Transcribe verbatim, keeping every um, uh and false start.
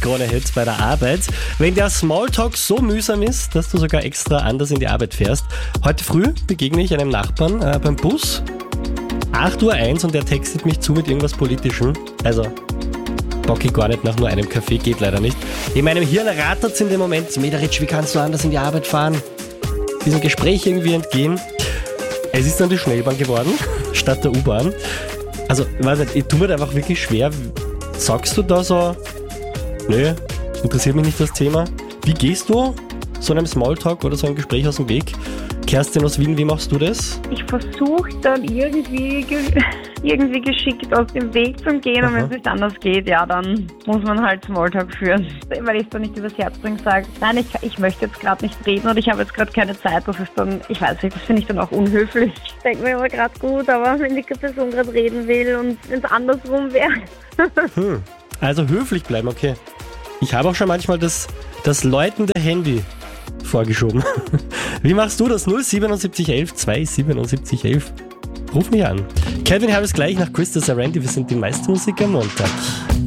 Krone-Hit bei der Arbeit. Wenn der Smalltalk so mühsam ist, dass du sogar extra anders in die Arbeit fährst. Heute früh begegne ich einem Nachbarn äh, beim Bus. acht Uhr eins und der textet mich zu mit irgendwas Politischem. Also, bock ich gar nicht nach nur einem Kaffee, geht leider nicht. In meinem Hirn rattert es in dem Moment. Mederitsch, wie kannst du anders in die Arbeit fahren? Diesem Gespräch irgendwie entgehen. Es ist dann die Schnellbahn geworden, statt der U-Bahn. Also, ich weiß nicht, ich tue mir da einfach wirklich schwer. Sagst du da so, nö, interessiert mich nicht das Thema? Wie gehst du so einem Smalltalk oder so einem Gespräch aus dem Weg? Kerstin aus Wien, wie machst du das? Ich versuche dann irgendwie, ge- irgendwie geschickt aus dem Weg zu gehen. Aha. Und wenn es nicht anders geht, ja, dann muss man halt Smalltalk führen. Weil ich dann nicht übers Herz bringe, sage, nein, ich, ich möchte jetzt gerade nicht reden oder ich habe jetzt gerade keine Zeit. Das ist dann, ich weiß nicht, das finde ich dann auch unhöflich. Ich denke mir aber gerade gut, aber wenn die Person gerade reden will und wenn es andersrum wäre. hm. Also höflich bleiben, okay. Ich habe auch schon manchmal das, das läutende Handy vorgeschoben. Wie machst du das? null siebenundsiebzig elf zweihundertsiebenundsiebzig elf. Ruf mich an. Calvin Harris gleich nach Krista Sarandon. Wir sind die meiste Musik am Montag.